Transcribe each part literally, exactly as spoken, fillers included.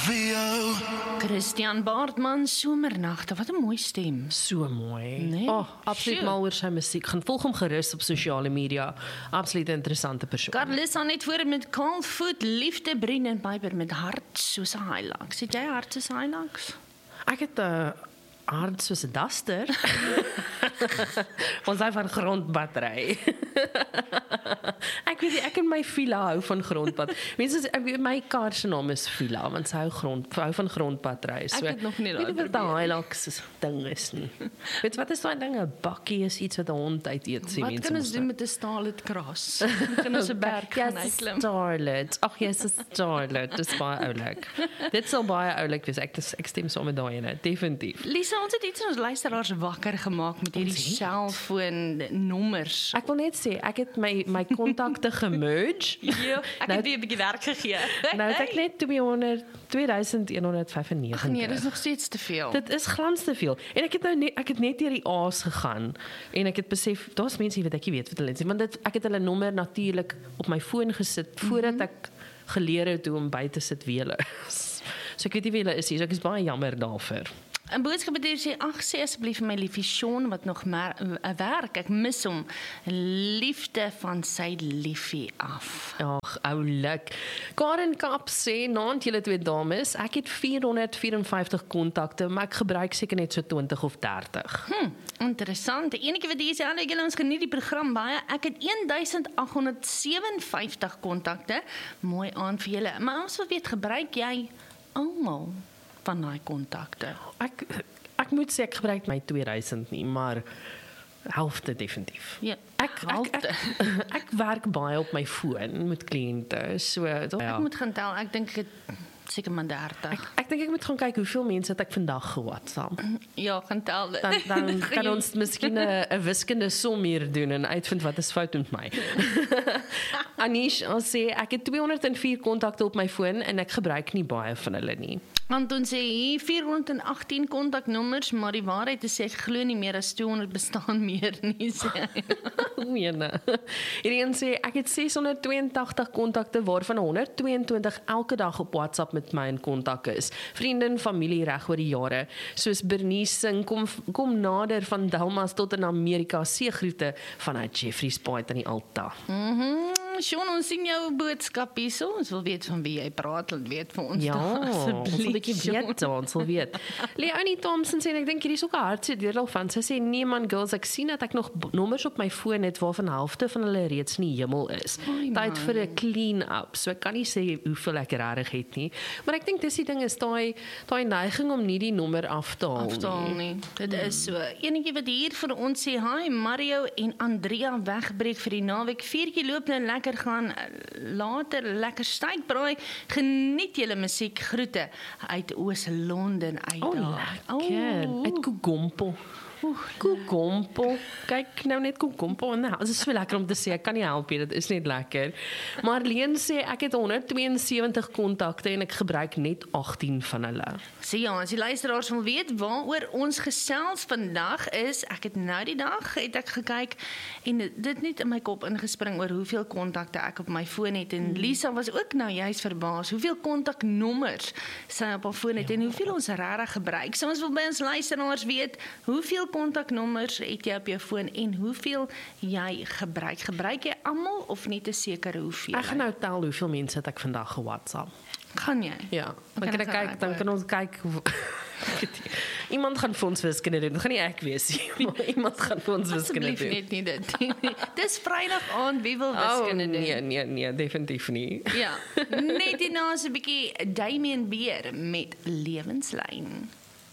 V O. Christian Baartman, Somernagte, wat 'n mooi stem. So mooi. Nee, Oh, absoluut sure. mal oor sy musiek. Gaan volg hom gerus op sosiale media. Absoluut interessante persoon. Carlissa net voor met Coldfoot, Liefde, Brien en Piper met hart soos 'n Hilux. Het jy hart soos 'n Hilux? Ek het 'n uh, aard soos 'n duster. Ons hy van grondbattery. Ek weet nie, ek in my villa hou van grondpad. Mense ek weet my kar se naam is Villa want sy hou grond hou van grondbattery. So Ek het nog nie daai weet wat daai Hilux ding is nie. Weet wat is daai ding? 'n Bakkie is iets wat 'n hond uit eet, sê Wat mense. kan ons mos doen met 'n Starlet kras? Kan ons 'n berg gaan Yes, uitklim? Starlet. Ag, yes, 'n Starlet. Dis baie oulik. Dit sal baie oulik wees. Ek ek stem saam met daai ene, definitief. Lisa, ons het iets van ons luisteraars wakker gemaak met hierdie selfoonnommers. Ek wil net sê, ek het my my kontakte gemerge. Ja, ek Nou- het weer 'n bietjie werk gegee. Nou het ek net tweehonderd tweeduisend honderd vyfennegentig. Ag nee, dis nog steeds te veel. Dit is glans te veel. En ek het nou net ek het net deur die A's gegaan en ek het besef daar's mense wat ek nie weet wat hulle sê, want dit ek het hulle nommer natuurlik op my foon gesit voordat Mhm. ek geleer het hoe om by te sit wie hulle is. So ek weet nie wie hulle is nie, so ek is baie jammer daarvoor. 'n Boodskap het hier sê, ag sê asseblief vir my liefie Sean wat nog maar 'n werk, ek mis hom. Liefde van sy liefie af. Ag, oulik. Karen Kap sê, naand julle twee dames, ek het vierhonderdvyfenvyftig kontakte, maar ek gebruik seker net so twintig of dertig. Hm, interessant. Enige wat hier sê, hallo julle, ons geniet die program baie. Ek het eenduisend agthonderdsewenvyftig kontakte. Mooi aan vir julle. Maar ons wil weet, gebruik jy almal van daai kontakte? Ek ek moet sê ek gebruik my tweeduisend nie, maar helfte definitief. Ja, Ek ek, ek ek werk baie op my foon met kliënte. So ja. Ek moet gaan tel. Ek dink ek het seker maar dertig. Ek, ek dink ek moet gaan kyk hoeveel mense het ek vandag ge-WhatsApp. Ja, gaan tel. Dan dan kan ons miskien 'n 'n wiskundige som hier doen en uitvind wat is fout met my. Anish sê ek het tweehonderdvier kontakte op my foon en ek gebruik nie baie van hulle nie. Anton sê hier vierhonderdagtien kontaknommers, maar die waarheid is ek glo nie meer as tweehonderd bestaan meer nie sê hy. Oene. Hierdie een sê ek het seshonderdtweeëntagtig kontakte waarvan honderdtweeëntwintig elke dag op WhatsApp met my in kontak is. Vriende en familie reg oor die jare, soos Bernice sing kom kom nader van Delmas tot in Amerika. Seëgroete vanuit Jeffrey's Point in die Alta. Mhm. Sean, ons sien jou boodskap hierso. Ons wil weet van wie jy praat, laat weet vir ons. Ja, ons wil 'n asseblief, bietjie Sean. weet, ons wil weet. Leonie Thompson sê ek dink hierdie is ook 'n hartseer deel daarvan. Sy sê nee man girls, ek sien dat ek nog b- nommers op my foon het waarvan helfte van hulle reeds nie hemel is. Ai, Tyd man. vir 'n clean up. So ek kan nie sê hoeveel ek regtig het nie, maar ek dink dis die ding is daai daai neiging om nie die nommer af te haal Aftaal nie. nie. Dit is so. Enetjie wat hier vir ons sê, hi Mario en Andrea wegbreek vir die naweek. Viertjie loop nou lekker gaan, later lekker steikbraai. Geniet julle musiek. Groete uit Oos-London uit Oh, daar. lekker. Oh. Uit Kugompo. Kugompo. Kyk nou net Kugompo. Nou, dit is so lekker om te sê. Ek kan nie help nie, dit is net lekker. Marlene sê ek het honderdtweeënsewentig kontakte en ek gebruik net agttien van hulle. So ja, as die luisteraars wil weet waaroor ons gesels vandag is, ek het nou die dag het ek gekyk en dit net in my kop ingespring oor hoeveel kontakte ek op my foon het en Lisa was ook nou juist verbaas hoeveel kontaknommers sy op haar foon het en hoeveel ons regtig gebruik. So ons wil by ons luisteraars weet, hoeveel kontaknommers het jy op jou foon en hoeveel jy gebruik? Gebruik jy almal of net 'n sekere hoeveel? Ek gaan nou tel hoeveel mense het ek vandag ge-WhatsApp. Gaan jy? Ja, dan kan kan ek ek gaan kyk, dan uitwerk. kan ons kyk hoe- Iemand gaan vir ons wiskunde doen. Dit gaan nie ek wees nie, maar iemand gaan vir ons wiskunde Asseblief doen. net nie dit nie. Dis Vrydag aand, wie wil Oh, wiskunde doen? nee, nee, nee, definitief nie. Ja, net hierna so 'n bietjie Damien Beer met Lewenslyn.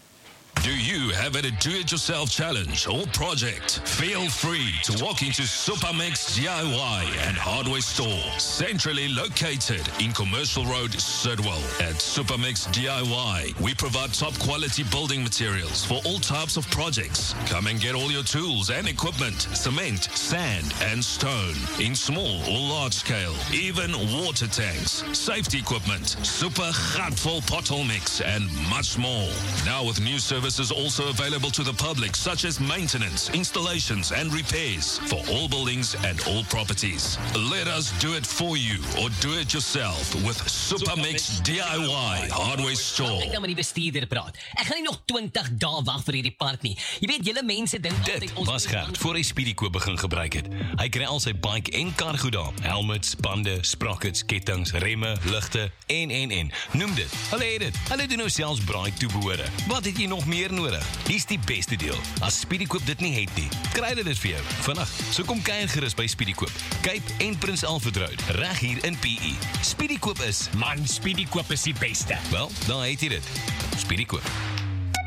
Do you have a do-it-yourself challenge or project? Feel free to walk into Supermix D I Y and Hardware Store, centrally located in Commercial Road, Sidwell. At Supermix D I Y, we provide top-quality building materials for all types of projects. Come and get all your tools and equipment, cement, sand, and stone, in small or large scale, even water tanks, safety equipment, super gatvol pothole mix, and much more. Now with new service services also available to the public, such as maintenance, installations, and repairs for all buildings and all properties. Let us do it for you or do it yourself with Supermix D I Y Hardware Store. Ek kan met die bestuurder praat. Ek gaan nie nog twintig dae wag vir hierdie part nie. Jy weet, julle mense dink Dit was Gert voor hy Speedykoop begin gebruik het. Hy kry al sy bike en kar goed daar. Helmets, bande, sprockets, kettings, remme, ligte en en en. Noem dit. Hulle het dit. Hulle doen nou selfs braai toebehore. Wat het jy nog meer nodig? Dis die beste deel. As Speedykoop dit nie het nie, kry hulle dit vir jou. Vandag, so kom kuier gerus by Speedykoop. Cape en Prins Alfred Road, reg hier in P E. Speedykoop is, man, Speedykoop is die beste. wel, dan het jy dit. Speedykoop.